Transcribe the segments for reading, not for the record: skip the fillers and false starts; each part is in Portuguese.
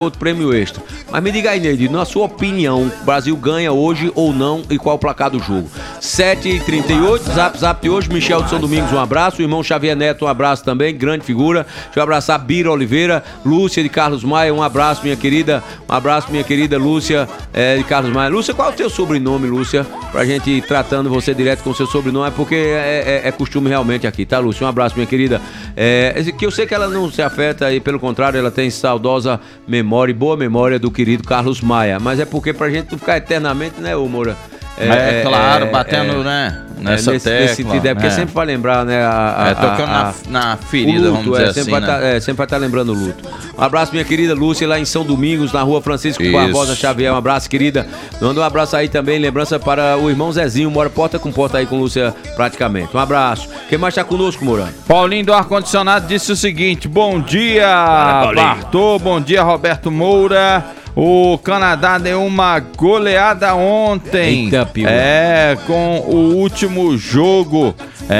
outro prêmio extra. Mas me diga aí, Neide, na sua opinião, o Brasil ganha hoje ou não e qual o placar do jogo? 7h38, Zap de hoje, Michel de São Domingos, um abraço, o irmão Xavier Neto, um abraço também, grande figura. Deixa eu abraçar Bira Oliveira, Lúcia de Carlos Maia, um abraço, minha querida, Lúcia de Carlos Maia. Lúcia, qual é o teu sobrenome, Lúcia? Pra gente ir tratando você direto com o seu sobrenome, é porque é costume realmente aqui, tá, Lúcia? Um abraço, minha querida. Que eu sei que ela não se afeta e, pelo contrário, ela tem saudosa memória e boa memória do querido Carlos Maia, mas é porque pra gente não ficar eternamente, né, ô Moura? Claro, batendo, né? Nessa tecla. Nesse sentido, porque sempre vai lembrar, né? Tocando na ferida, luto, vamos dizer assim. Sempre vai estar lembrando o luto. Um abraço, minha querida Lúcia, lá em São Domingos, na rua Francisco Barbosa Xavier. Um abraço, querida. Manda um abraço aí também, lembrança para o irmão Zezinho, mora porta com porta aí com Lúcia praticamente. Um abraço. Quem mais tá conosco, Moura? Paulinho do Ar-Condicionado disse o seguinte: bom dia, Bartô, bom dia, Roberto Moura. O Canadá deu uma goleada ontem. Eita, pio. Com o último jogo.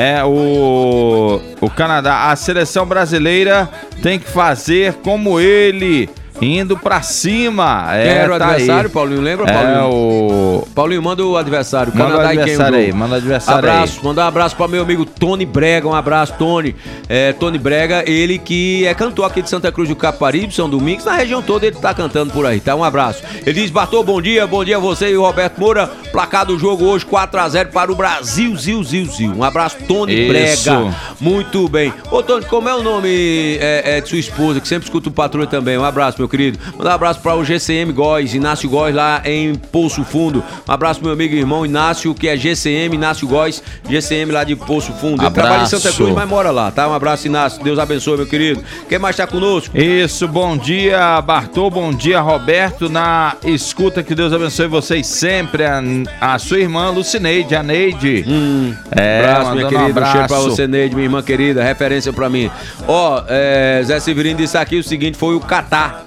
O Canadá, a seleção brasileira tem que fazer como ele, indo pra cima. Quem era o adversário, aí. Paulinho? Lembra, Paulinho? Paulinho, manda o adversário. Manda o adversário aí, manda o adversário abraço, aí. Mandar um abraço pra meu amigo Tony Brega. Um abraço, Tony. Tony Brega, ele que é cantor aqui de Santa Cruz do Caparibe, São Domingos, na região toda ele tá cantando por aí, tá? Um abraço. Ele diz: Bartô, bom dia a você e o Roberto Moura. Placar do jogo hoje 4-0 para o Brasil, Zil. Um abraço, Tony Brega. Muito bem. Ô, Tony, como é o nome de sua esposa, que sempre escuta o Patrulha também? Um abraço, meu querido. Mandar um abraço para o GCM Góis, Inácio Góis, lá em Poço Fundo. Um abraço pro meu amigo e irmão Inácio, que é GCM, Inácio Góis, GCM lá de Poço Fundo. Ele trabalha em Santa Cruz, mas mora lá, tá? Um abraço, Inácio. Deus abençoe, meu querido. Quem mais tá conosco? Isso, bom dia, Bartô, bom dia, Roberto. Na escuta, que Deus abençoe vocês sempre. A sua irmã Lucineide, a Neide. Abraço, minha querida. Um cheiro pra você, Neide, minha irmã querida. Referência pra mim. Zé Severino disse aqui o seguinte: foi o Catar.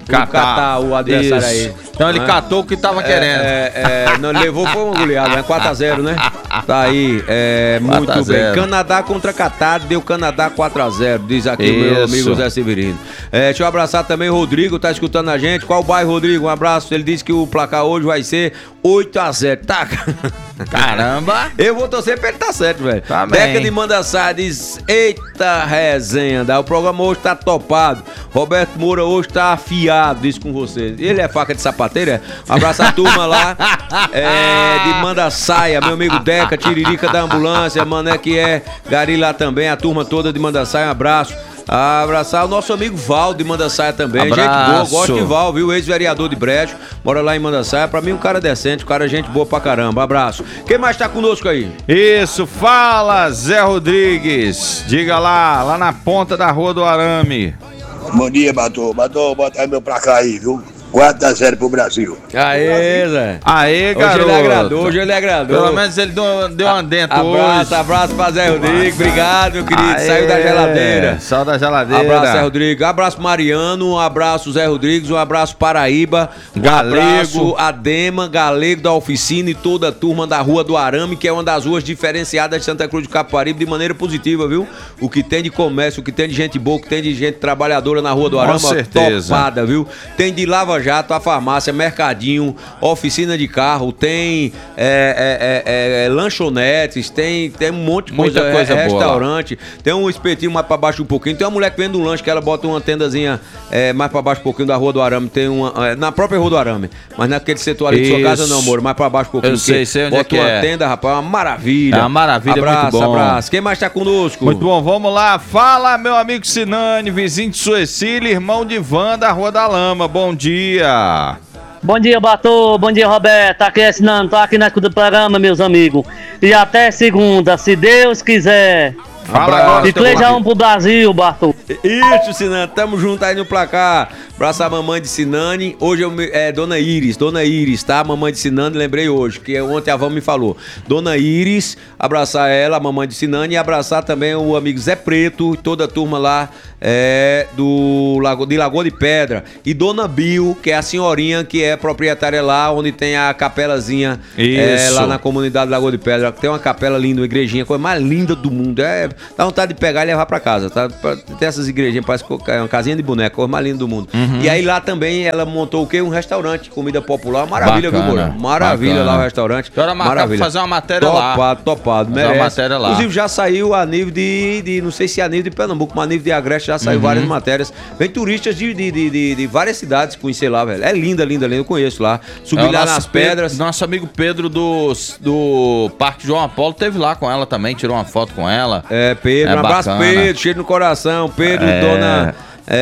O adversário aí. Então ele catou o que tava querendo. Não levou, foi uma goleada, né? 4-0, né? Tá aí, muito bem. Canadá contra Catar, deu Canadá 4-0, diz aqui o meu amigo Zé Severino. Deixa eu abraçar também o Rodrigo, tá escutando a gente. Qual o bairro, Rodrigo? Um abraço. Ele disse que o placar hoje vai ser 8-0. Tá? Caramba! Eu vou torcer pra ele tá certo, velho. Tá Deca de Mandassá diz: eita resenha, o programa hoje tá topado. Roberto Moura hoje tá afiado, diz com vocês. Ele é faca de sapateira? Abraça a turma lá de Mandaçaia, meu amigo Deca, Tiririca da ambulância, Mané que é Gari lá também, a turma toda de Mandaçaia, um abraço. Abraçar o nosso amigo Val de Mandaçaia também. Abraço. Gente boa, gosto de Val, viu? Ex-vereador de Brejo, mora lá em Mandaçaia. Pra mim, um cara decente, um cara gente boa pra caramba. Abraço. Quem mais tá conosco aí? Isso, fala, Zé Rodrigues. Diga lá na ponta da Rua do Arame. Bom dia, Bartô, bota aí meu placar aí, viu? 4-0 pro Brasil. Aê, Zé. Aê, garoto. Hoje ele agradou. Pelo menos ele deu uma dentro hoje. Abraço pra Zé Rodrigo. Obrigado, meu querido. Saiu da geladeira. Saiu da geladeira. Abraço, Zé Rodrigo. Abraço, Mariano. Um abraço, Zé Rodrigues. Um abraço, Paraíba. Galego. Um abraço, Adema, Galego da oficina e toda a turma da Rua do Arame, que é uma das ruas diferenciadas de Santa Cruz do Caparibe, de maneira positiva, viu? O que tem de comércio, o que tem de gente boa, o que tem de gente trabalhadora na Rua do Arame. Com certeza. Topada, viu? Tem de Lava Jato, a farmácia, mercadinho, oficina de carro, tem lanchonetes, tem um monte de muita coisa restaurante, boa. Tem um espetinho mais pra baixo um pouquinho, tem uma mulher que vende um lanche que ela bota uma tendazinha mais pra baixo um pouquinho da Rua do Arame, tem uma na própria Rua do Arame, mas naquele setor ali de sua casa não, amor, mais pra baixo um pouquinho. Eu sei onde bota uma tenda, rapaz, uma maravilha. É uma maravilha, abraço, muito bom. Abraço. Quem mais tá conosco? Muito bom, vamos lá. Fala, meu amigo Sinane, vizinho de Suecília, irmão de Van da Rua da Lama. Bom dia. Bom dia, Bartô. Bom dia, Roberto. Aqui é Sinano, tô aqui na escuta do programa, meus amigos. E até segunda, se Deus quiser. Fala agora. E 3-1 pro Brasil, Bartô. Isso, Sinane, tamo junto aí no placar. Abraço a mamãe de Sinane. Hoje é Dona Iris, tá? Mamãe de Sinane, lembrei hoje, que ontem a Van me falou. Dona Iris, abraçar ela, a mamãe de Sinane, e abraçar também o amigo Zé Preto e toda a turma lá de Lagoa de Pedra. E Dona Bill, que é a senhorinha que é proprietária lá, onde tem a capelazinha lá na comunidade de Lagoa de Pedra. Tem uma capela linda, uma igrejinha, a coisa mais linda do mundo. Dá vontade de pegar e levar pra casa, tá? Tem essas igrejinhas, parece que é uma casinha de boneca, a coisa mais linda do mundo. E aí lá também ela montou o quê? Um restaurante, comida popular. Maravilha, Bacana, viu, Moura? Maravilha bacana. lá o restaurante. Agora marcar pra fazer uma matéria lá. Topado, Fazer uma merece. matéria lá. Inclusive já saiu a nível de não sei se é a nível de Pernambuco, mas a nível de Agreste já saiu várias matérias. Vem turistas de várias cidades conhecer lá, velho. É linda, eu conheço lá. Subi lá nas pedras. Nosso amigo Pedro do Parque João Apolo teve lá com ela também, tirou uma foto com ela. É, Pedro, um abraço, bacana. Pedro, cheio no coração. Pedro, dona.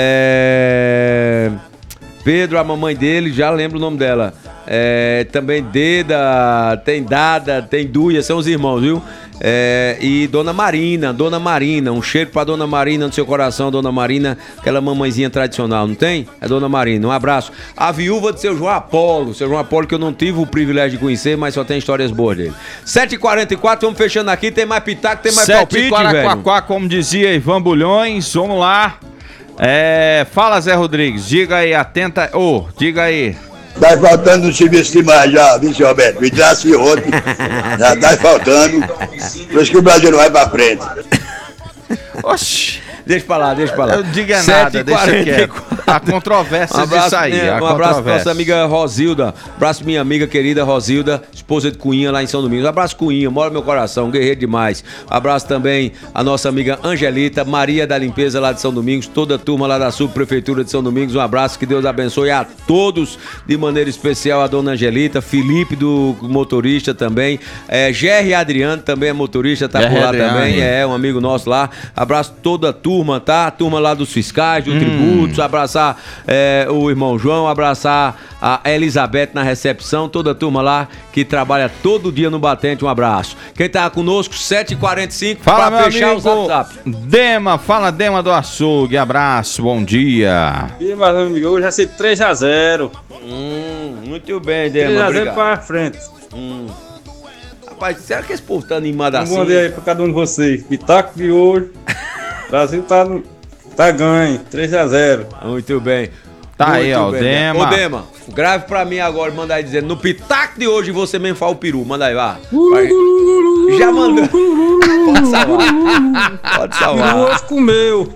Pedro, a mamãe dele, já lembro o nome dela. Também Deda, tem Dada, tem Duia, são os irmãos, viu? E Dona Marina, um cheiro pra Dona Marina no seu coração, Dona Marina, aquela mamãezinha tradicional, não tem? É Dona Marina, um abraço. A viúva de seu João Apolo que eu não tive o privilégio de conhecer, mas só tem histórias boas dele. 7h44, vamos fechando aqui, tem mais pitaco, tem mais palpite, velho. Como dizia Ivan Bulhões, vamos lá. Fala, Zé Rodrigues, diga aí, diga aí. Tá faltando um serviço demais já, viu, seu Roberto? Me trace outro. Já tá faltando. Por isso que o Brasil não vai pra frente. Oxi. Deixa pra lá. Eu digo nada, deixa quieto. A controvérsia disso aí. Um abraço pra nossa amiga Rosilda. Abraço minha amiga querida Rosilda, esposa de Cunha lá em São Domingos. Abraço Cunha, mora no meu coração, guerreiro demais. Abraço também a nossa amiga Angelita, Maria da Limpeza lá de São Domingos, toda a turma lá da Subprefeitura de São Domingos. Um abraço, que Deus abençoe a todos, de maneira especial a dona Angelita, Felipe do motorista também, Gerry Adriano também é motorista, tá por lá Adriano. também, um amigo nosso lá. Abraço toda a turma, tá? A turma lá dos fiscais, do tributos, abraçar o irmão João, abraçar a Elizabeth na recepção, toda a turma lá que trabalha todo dia no Batente, um abraço. Quem tá conosco, 7h45, fala, pra fechar amigo o Zap. Dema, fala Dema do Açougue, abraço, bom dia. E mais amigo, hoje vai ser 3-0. Muito bem, Dema, 3-0 obrigado. pra frente. Rapaz, será que esse povo tá animado assim? Bom dia aí pra cada um de vocês. Pitaco de hoje. O Brasil tá ganho, 3-0. Muito bem. Tá aí, ó, o bem, Dema. Ô, Dema, grave pra mim agora, manda aí dizendo, no pitaco de hoje você mesmo fala o peru, manda aí, vá. Já mandou. Pode salvar. Pode salvar. O ovo comeu.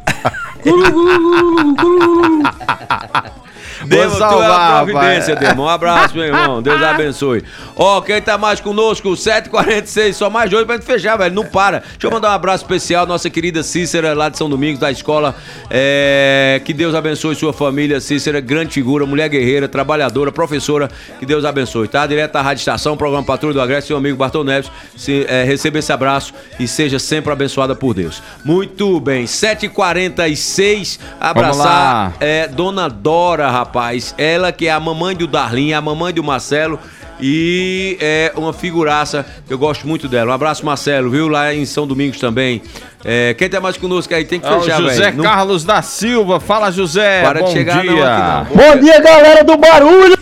Dema, tu é salvar, a providência, Dema. Um abraço, meu irmão. Deus abençoe. Quem tá mais conosco? 7h46, só mais de hoje pra gente fechar, velho. Não para. Deixa eu mandar um abraço especial à nossa querida Cícera, lá de São Domingos, da escola. Que Deus abençoe sua família, Cícera. Grande figura, mulher guerreira, trabalhadora, professora. Que Deus abençoe, tá? Direto da Rádio Estação, programa Patrulha do Agreste, seu amigo Bartol Neves. Receba esse abraço e seja sempre abençoada por Deus. Muito bem. 7h46, abraçar Dona Dora, rapaz. Ela que é a mamãe do Darlin, a mamãe do Marcelo e é uma figuraça, eu gosto muito dela. Um abraço, Marcelo, viu? Lá em São Domingos também. Quem tá mais conosco aí tem que fechar, velho. José Carlos da Silva, fala José, para bom de chegar, dia. não, aqui não. Bom dia, galera do barulho!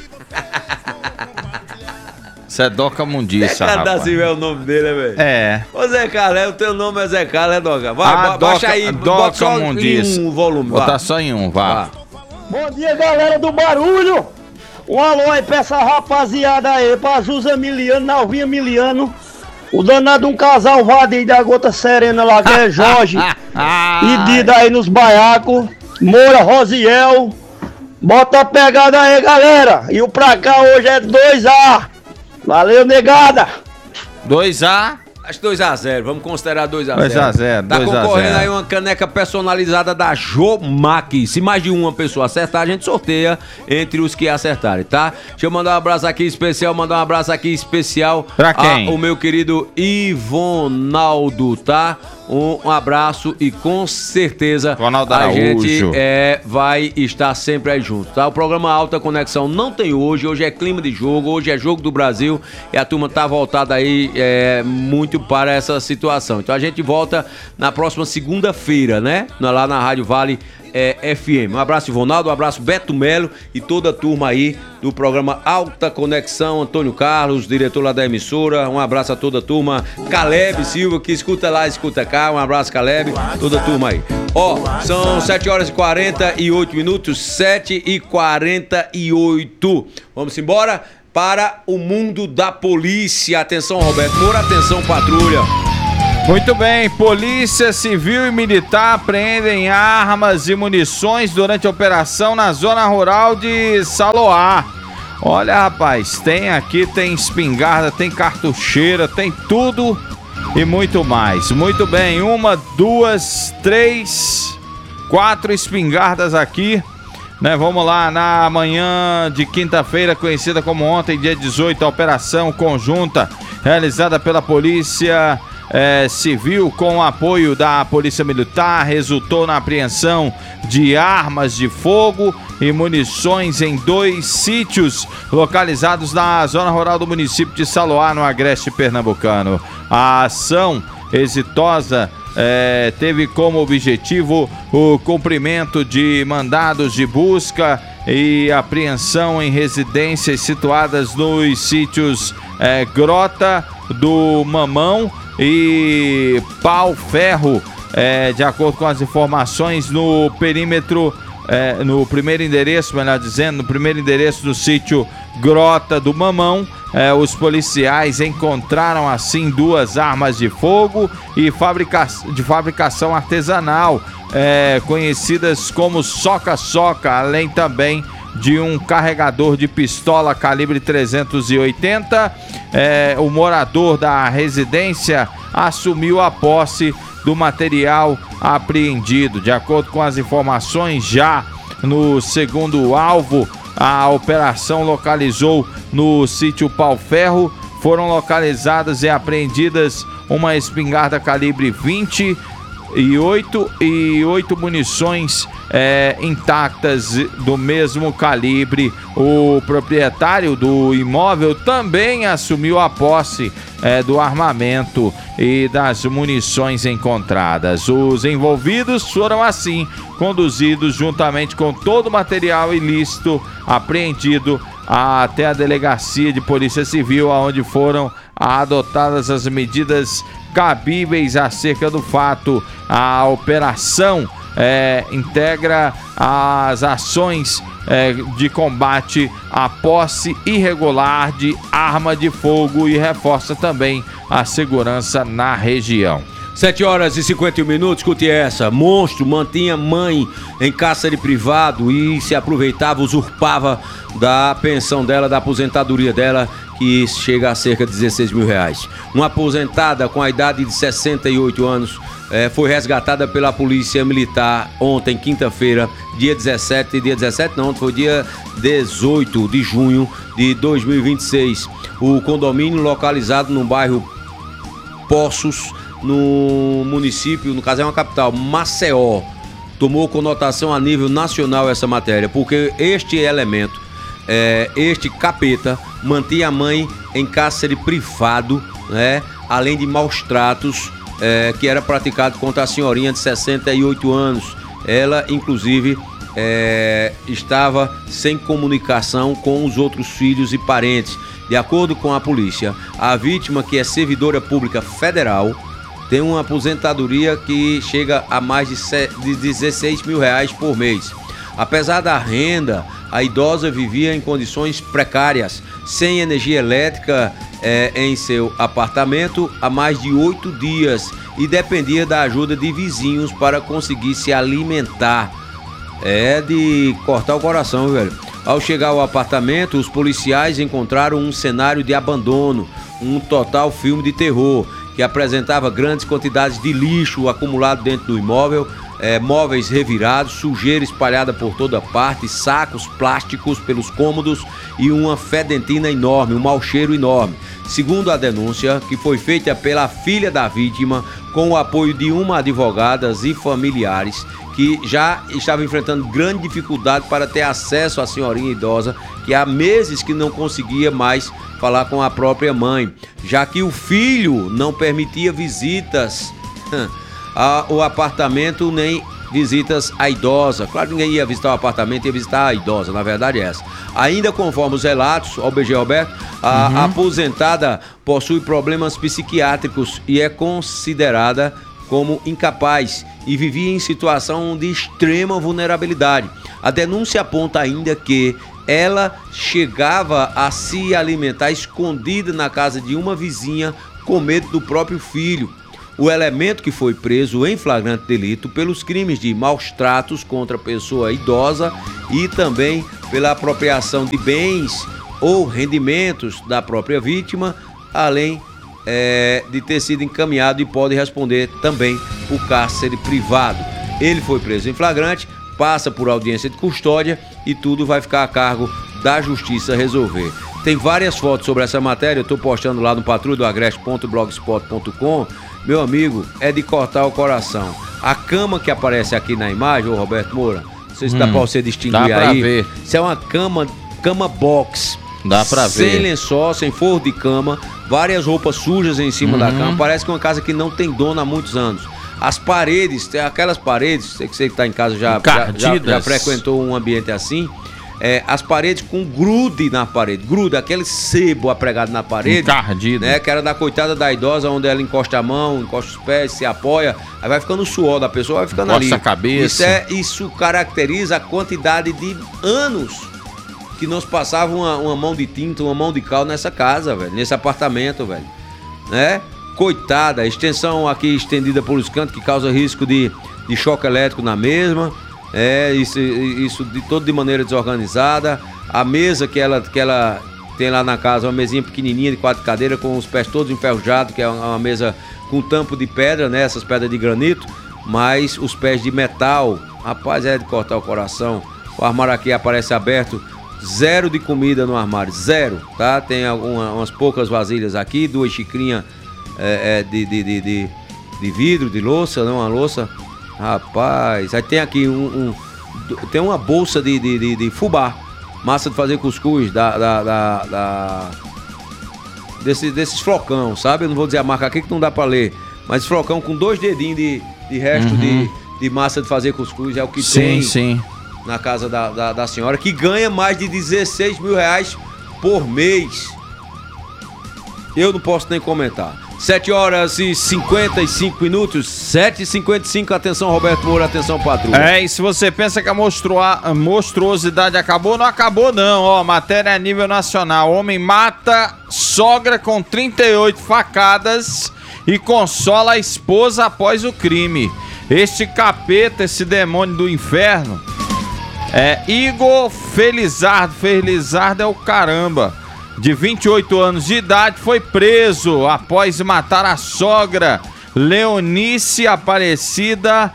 Sedoca Mundiça, Zé Carlos da rapaz. Silva é o nome dele, né, velho? Ô Zé Carlos, o teu nome é Zé Carlos, Doca? Vai, baixa aí, bota só em um volume. Botar só em um, vá. Bom dia, galera do barulho! Um alô aí pra essa rapaziada aí, pra Zuza Miliano, Nalvinha Miliano, o danado um casal vadio da Gota Serena lá, que é Jorge e Dida aí nos baiacos, Moura, Rosiel, bota a pegada aí, galera, e o pra cá hoje é 2A, valeu, negada! 2A. Acho 2-0, vamos considerar 2-0. 2-0, Tá 2-0. concorrendo aí uma caneca personalizada da Jomac. Se mais de uma pessoa acertar, a gente sorteia entre os que acertarem, tá? Deixa eu mandar um abraço aqui especial, pra quem? O meu querido Ivonaldo, tá? Um abraço e com certeza Ronaldo a Araújo. gente vai estar sempre aí junto, tá? O programa Alta Conexão não tem hoje é clima de jogo, hoje é jogo do Brasil e a turma tá voltada aí muito para essa situação. Então a gente volta na próxima segunda-feira, né? Lá na Rádio Vale FM. Um abraço, Ivonaldo, um abraço, Beto Melo e toda a turma aí do programa Alta Conexão, Antônio Carlos, diretor lá da emissora. Um abraço a toda a turma. Caleb Silva, que escuta lá, escuta cá. Um abraço, Caleb, toda a turma aí. São 7h48, 7h48. Vamos embora para o mundo da polícia. Atenção, Roberto Moura, atenção, patrulha. Muito bem, Polícia Civil e Militar apreendem armas e munições durante a operação na zona rural de Saloá. Olha, rapaz, tem espingarda, tem cartucheira, tem tudo e muito mais. Muito bem, 1, 2, 3, 4 espingardas aqui, né? Vamos lá, na manhã de quinta-feira, conhecida como ontem, dia 18, a operação conjunta realizada pela Polícia Civil com o apoio da Polícia Militar resultou na apreensão de armas de fogo e munições em 2 sítios localizados na zona rural do município de Saloá, no agreste pernambucano. A ação exitosa teve como objetivo o cumprimento de mandados de busca e apreensão em residências situadas nos sítios Grota do Mamão e Pau Ferro, de acordo com as informações no perímetro, no primeiro endereço, melhor dizendo, no primeiro endereço do sítio Grota do Mamão, os policiais encontraram assim 2 armas de fogo e de fabricação artesanal, conhecidas como soca-soca, além também de um carregador de pistola calibre 380. O morador da residência assumiu a posse do material apreendido. De acordo com as informações, já no segundo alvo, a operação localizou no sítio Pau Ferro. Foram localizadas e apreendidas uma espingarda calibre 20 e 8 munições intactas do mesmo calibre. O proprietário do imóvel também assumiu a posse do armamento e das munições encontradas. Os envolvidos foram assim conduzidos juntamente com todo o material ilícito apreendido até a delegacia de Polícia Civil, onde foram adotadas as medidas cabíveis acerca do fato. A operação integra as ações de combate à posse irregular de arma de fogo e reforça também a segurança na região. 7h51, escute essa. Monstro mantinha mãe em cárcere privado e se aproveitava, usurpava da pensão dela, da aposentadoria dela, que chega a cerca de R$16 mil. Uma aposentada com a idade de 68 anos foi resgatada pela Polícia Militar ontem, quinta-feira, dia 17 não, foi dia 18 de junho de 2026. O condomínio localizado no bairro Poços, no município, no caso é uma capital, Maceió, tomou conotação a nível nacional essa matéria, porque este elemento, este capeta, mantinha a mãe em cárcere privado, né? Além de maus tratos que era praticado contra a senhorinha de 68 anos. Ela, inclusive, estava sem comunicação com os outros filhos e parentes. De acordo com a polícia, a vítima, que é servidora pública federal, tem uma aposentadoria que chega a mais de R$16 mil por mês. Apesar da renda, a idosa vivia em condições precárias, sem energia elétrica em seu apartamento há mais de 8 dias e dependia da ajuda de vizinhos para conseguir se alimentar. É de cortar o coração, velho. Ao chegar ao apartamento, os policiais encontraram um cenário de abandono, um total filme de terror, que apresentava grandes quantidades de lixo acumulado dentro do imóvel, móveis revirados, sujeira espalhada por toda parte, sacos plásticos pelos cômodos e uma fedentina enorme, um mau cheiro enorme. Segundo a denúncia, que foi feita pela filha da vítima, com o apoio de uma advogada e familiares, que já estava enfrentando grande dificuldade para ter acesso à senhorinha idosa, que há meses que não conseguia mais falar com a própria mãe, já que o filho não permitia visitas ao apartamento nem visitas à idosa. Claro que ninguém ia visitar o apartamento, ia visitar a idosa, na verdade é essa. Ainda conforme os relatos, ao BG Roberto, a aposentada possui problemas psiquiátricos e é considerada como incapaz e vivia em situação de extrema vulnerabilidade. A denúncia aponta ainda que ela chegava a se alimentar escondida na casa de uma vizinha com medo do próprio filho. o elemento que foi preso em flagrante delito pelos crimes de maus tratos contra pessoa idosa e também pela apropriação de bens ou rendimentos da própria vítima, além de ter sido encaminhado e pode responder também o cárcere privado. Ele foi preso em flagrante, passa por audiência de custódia e tudo vai ficar a cargo da justiça resolver. Tem várias fotos sobre essa matéria, eu estou postando lá no patrulhadoagreste.blogspot.com. Meu amigo, é de cortar o coração. A cama que aparece aqui na imagem, ô Roberto Moura, não sei se dá pra você distinguir dá pra aí. ver. Isso é uma cama box. Dá pra ver. Sem lençol, sem forro de cama, várias roupas sujas em cima da cama. Parece que é uma casa que não tem dono há muitos anos. As paredes, tem aquelas paredes, você que está em casa já frequentou um ambiente assim. As paredes com grude na parede, aquele sebo apregado na parede, encardido, né, que era da coitada da idosa, onde ela encosta a mão, encosta os pés, se apoia, aí vai ficando o suor da pessoa, vai ficando ali. Encosta a cabeça. Isso caracteriza a quantidade de anos que nós passávamos uma mão de tinta, uma mão de cal nessa casa, velho, nesse apartamento, velho, né? Coitada, a extensão aqui estendida pelos cantos que causa risco de choque elétrico na mesma. Isso de maneira desorganizada. A mesa que ela tem lá na casa, uma mesinha pequenininha de 4 cadeiras com os pés todos enferrujados, que é uma mesa com tampo de pedra, né? Essas pedras de granito, mas os pés de metal. Rapaz, é de cortar o coração. O armário aqui aparece aberto, zero de comida no armário, zero, tá? Tem umas poucas vasilhas aqui, 2 xicrinhas de vidro, de louça, não, uma louça. Rapaz, aí tem aqui tem uma bolsa de fubá, massa de fazer cuscuz desses flocão, sabe? Eu não vou dizer a marca aqui que não dá pra ler, mas flocão com 2 dedinhos de resto de massa de fazer cuscuz, é o que tem na casa da senhora, que ganha mais de 16 mil reais por mês. Eu não posso nem comentar. 7h55, 7h55, atenção Roberto Moura, atenção patrulha. E se você pensa que a monstruosidade acabou, não acabou não, ó, matéria a nível nacional. Homem mata sogra com 38 facadas e consola a esposa após o crime. Este capeta, esse demônio do inferno, Igor Felizardo é o caramba, de 28 anos de idade, foi preso após matar a sogra Leonice Aparecida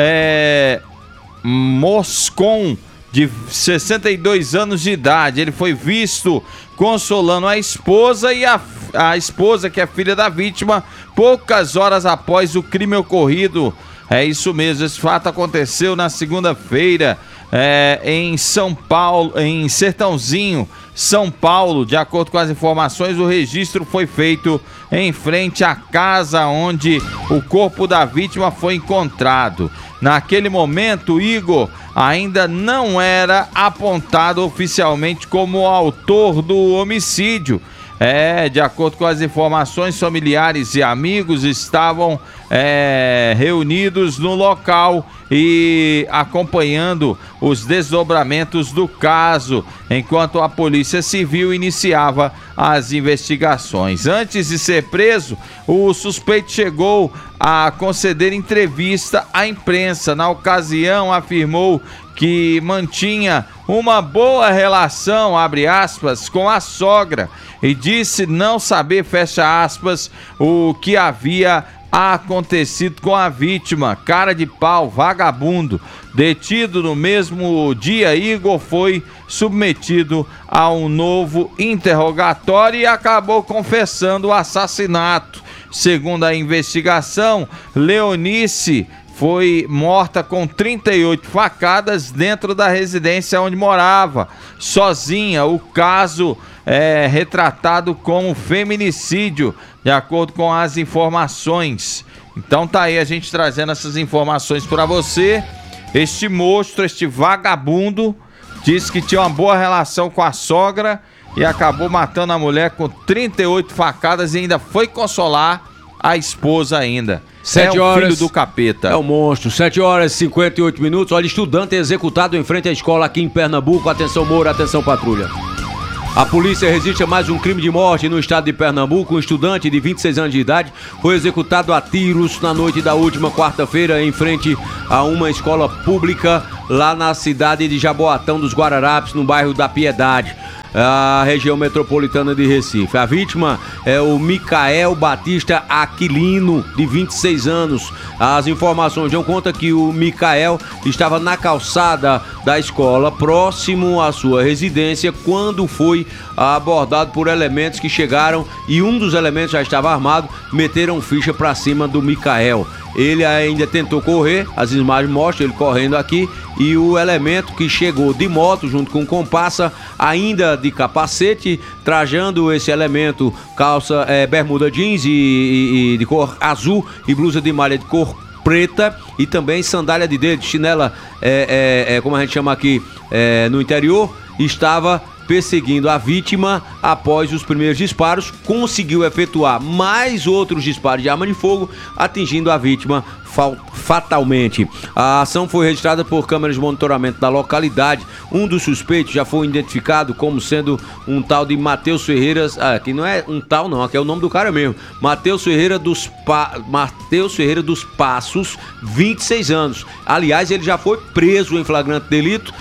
Moscon, de 62 anos de idade. Ele foi visto consolando a esposa e a esposa, que é filha da vítima, poucas horas após o crime ocorrido. É isso mesmo, esse fato aconteceu na segunda-feira em São Paulo, em Sertãozinho, São Paulo. De acordo com as informações, o registro foi feito em frente à casa onde o corpo da vítima foi encontrado. Naquele momento, Igor ainda não era apontado oficialmente como o autor do homicídio. De acordo com as informações, familiares e amigos estavam reunidos no local e acompanhando os desdobramentos do caso, enquanto a Polícia Civil iniciava as investigações. Antes de ser preso, o suspeito chegou a conceder entrevista à imprensa. Na ocasião, afirmou que mantinha uma boa relação, abre aspas, com a sogra, e disse não saber, fecha aspas, o que havia acontecido com a vítima. Cara de pau, vagabundo. Detido no mesmo dia, Igor foi submetido a um novo interrogatório e acabou confessando o assassinato. Segundo a investigação, Leonice foi morta com 38 facadas dentro da residência onde morava, sozinha. O caso é retratado como feminicídio, de acordo com as informações. Então tá aí a gente trazendo essas informações para você. Este monstro, este vagabundo, disse que tinha uma boa relação com a sogra e acabou matando a mulher com 38 facadas e ainda foi consolar a esposa ainda. 7 horas, filho do capeta. É o monstro. 7h58. Olha, estudante executado em frente à escola aqui em Pernambuco. Atenção, Moura, atenção, patrulha. A polícia resiste a mais um crime de morte no estado de Pernambuco. Um estudante de 26 anos de idade foi executado a tiros na noite da última quarta-feira em frente a uma escola pública lá na cidade de Jaboatão dos Guararapes, no bairro da Piedade, a região metropolitana de Recife. A vítima é o Micael Batista Aquilino, de 26 anos. As informações dão conta que o Micael estava na calçada da escola, próximo à sua residência, quando foi abordado por elementos que chegaram e um dos elementos já estava armado, meteram ficha para cima do Micael. Ele ainda tentou correr, as imagens mostram ele correndo aqui, e o elemento que chegou de moto junto com o comparsa, ainda de capacete, trajando esse elemento calça, bermuda jeans e de cor azul e blusa de malha de cor preta e também sandália de dedo, chinela, como a gente chama aqui no interior, estava perseguindo a vítima. Após os primeiros disparos, conseguiu efetuar mais outros disparos de arma de fogo, atingindo a vítima fatalmente. A ação foi registrada por câmeras de monitoramento da localidade. Um dos suspeitos já foi identificado como sendo um tal de Matheus Ferreira, que não é um tal não, aqui é o nome do cara mesmo, Matheus Ferreira dos Passos, 26 anos. Aliás, ele já foi preso em flagrante delito,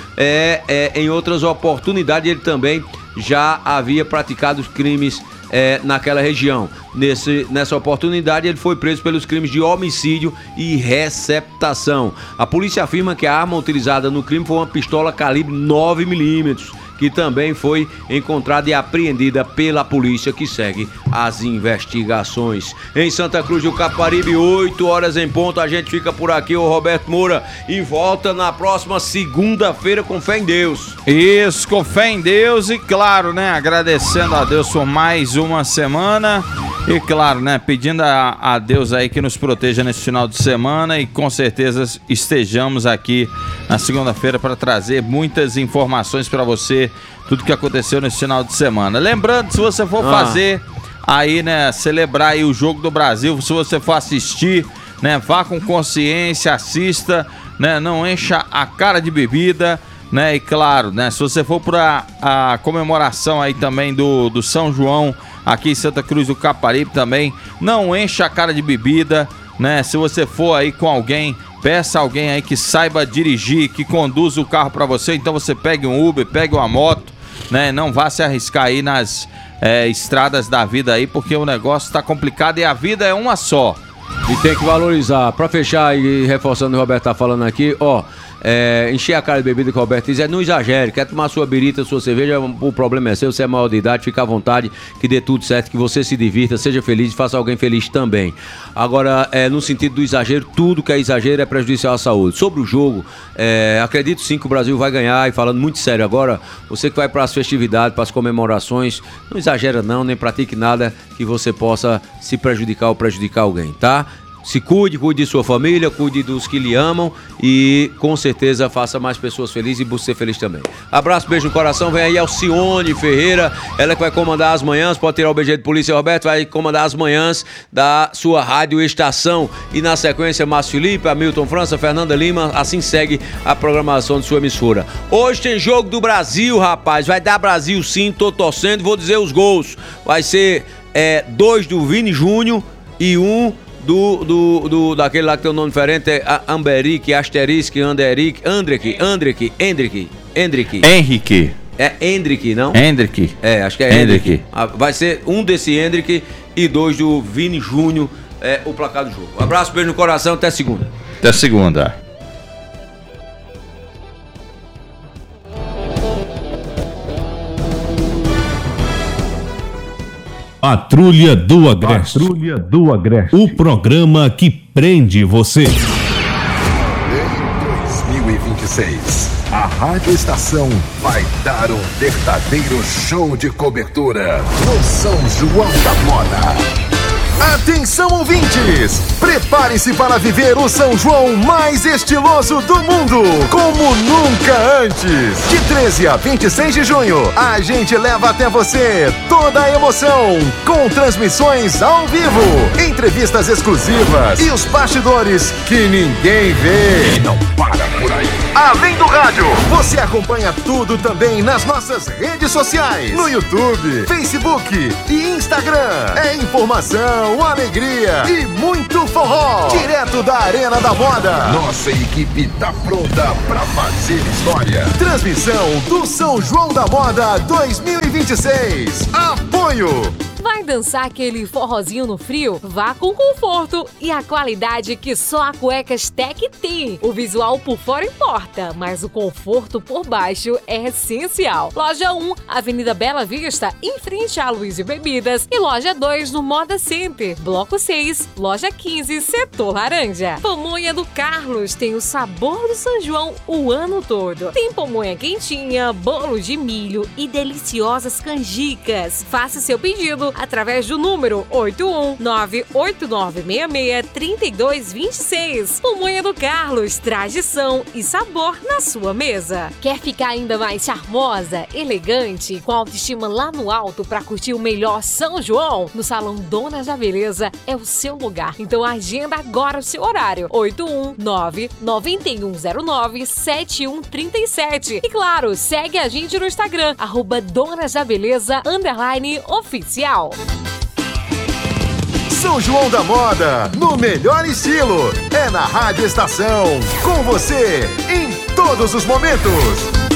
em outras oportunidades ele também já havia praticado crimes naquela região. Nessa oportunidade ele foi preso pelos crimes de homicídio e receptação. A polícia afirma que a arma utilizada no crime foi uma pistola calibre 9mm, que também foi encontrada e apreendida pela polícia, que segue as investigações. Em Santa Cruz do Caparibe, 8 horas em ponto, a gente fica por aqui, o Roberto Moura, e volta na próxima segunda-feira com fé em Deus. Isso, com fé em Deus e claro, né, agradecendo a Deus por mais uma semana e claro, né, pedindo a Deus aí que nos proteja nesse final de semana e com certeza estejamos aqui na segunda-feira para trazer muitas informações para você, tudo que aconteceu nesse final de semana. Lembrando, se você for fazer aí, né, celebrar aí o Jogo do Brasil, se você for assistir, né, vá com consciência, assista, né, não encha a cara de bebida, né, e claro, né, se você for para a comemoração aí também do São João aqui em Santa Cruz do Caparibe também, não encha a cara de bebida, né, se você for aí com alguém, peça alguém aí que saiba dirigir, que conduza o carro para você, então você pegue um Uber, pegue uma moto, né, não vá se arriscar aí nas estradas da vida aí, porque o negócio tá complicado e a vida é uma só. E tem que valorizar. Pra fechar e reforçando o que o Roberto tá falando aqui, encher a cara de bebida que o Roberto diz, não exagere, quer tomar sua birita, sua cerveja, o problema é seu, você é maior de idade, fica à vontade, que dê tudo certo, que você se divirta, seja feliz e faça alguém feliz também. Agora, no sentido do exagero, tudo que é exagero é prejudicial à saúde. Sobre o jogo, acredito sim que o Brasil vai ganhar, e falando muito sério agora, você que vai para as festividades, para as comemorações, não exagera não, nem pratique nada que você possa se prejudicar ou prejudicar alguém, tá? Se cuide de sua família, cuide dos que lhe amam e com certeza faça mais pessoas felizes e busque ser feliz também. Abraço, beijo no coração, vem aí Alcione Ferreira, ela que vai comandar as manhãs, pode tirar o BG de polícia, Roberto, vai comandar as manhãs da sua rádio estação e na sequência Márcio Felipe, Hamilton França, Fernanda Lima, assim segue a programação de sua emissora. Hoje tem Jogo do Brasil, rapaz, vai dar Brasil sim, tô torcendo, vou dizer os gols, vai ser 2 do Vini Júnior e 1 daquele lá que tem um nome diferente, Amberic, Asterisque, Anderik, Andrick. Henrique. É Hendrick, não? Hendrick. Acho que é Hendrick. Vai ser 1 desse Hendrick e 2 do Vini Júnior, o placar do jogo. Um abraço, beijo no coração, até segunda. Até segunda. Patrulha do Agreste. O programa que prende você. Em 2026, a Rádio Estação vai dar um verdadeiro show de cobertura no São João da Moda. Atenção, ouvintes! Preparem-se para viver o São João mais estiloso do mundo, como nunca antes. De 13 a 26 de junho, a gente leva até você toda a emoção, com transmissões ao vivo, entrevistas exclusivas e os bastidores que ninguém vê. E não para por aí. Além do rádio, você acompanha tudo também nas nossas redes sociais, no YouTube, Facebook e Instagram. É informação, alegria e muito forró, direto da Arena da Moda. Nossa equipe tá pronta pra fazer história. Transmissão do São João da Moda 2026. Apoio. Vai dançar aquele forrozinho no frio? Vá com conforto e a qualidade que só a Cuecas Tech tem. O visual por fora importa, mas o conforto por baixo é essencial. Loja 1, Avenida Bela Vista, em frente à Luiz de Bebidas. E loja 2, no Moda Center. Bloco 6, loja 15, setor laranja. Pamonha do Carlos tem o sabor do São João o ano todo. Tem pamonha quentinha, bolo de milho e deliciosas canjicas. Faça seu pedido através do número 81989663226. Pamonha do Carlos, tradição e sabor na sua mesa. Quer ficar ainda mais charmosa, elegante, com a autoestima lá no alto para curtir o melhor São João? No Salão Donas da Beleza é o seu lugar. Então agenda agora o seu horário. 81991097137. E claro, segue a gente no Instagram, @donasdabeleza_oficial. São João da Moda, no melhor estilo. É na Rádio Estação, com você em todos os momentos.